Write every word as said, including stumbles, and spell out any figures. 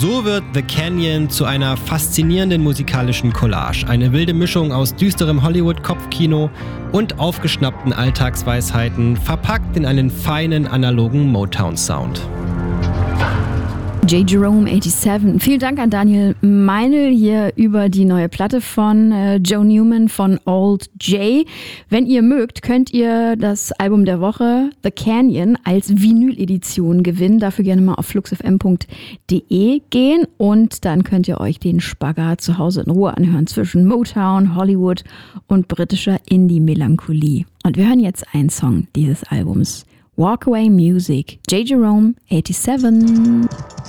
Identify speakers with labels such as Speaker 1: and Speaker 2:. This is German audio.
Speaker 1: So wird The Canyon zu einer faszinierenden musikalischen Collage. Eine wilde Mischung aus düsterem Hollywood-Kopfkino und aufgeschnappten Alltagsweisheiten, verpackt in einen feinen analogen Motown-Sound.
Speaker 2: J. Jerome siebenundachtzig. Vielen Dank an Daniel Meinl hier über die neue Platte von äh, Joe Newman von Old J. Wenn ihr mögt, könnt ihr das Album der Woche The Canyon als Vinyl-Edition gewinnen. Dafür gerne mal auf flux f m punkt d e gehen und dann könnt ihr euch den Spagat zu Hause in Ruhe anhören zwischen Motown, Hollywood und britischer Indie-Melancholie. Und wir hören jetzt einen Song dieses Albums. Walkaway Music, J. Jerome siebenundachtzig.